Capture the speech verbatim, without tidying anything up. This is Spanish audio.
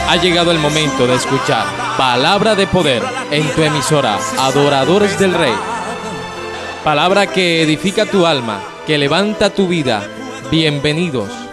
Ha llegado el momento de escuchar Palabra de Poder en tu emisora Adoradores del Rey. Palabra que edifica tu alma, que levanta tu vida. Bienvenidos.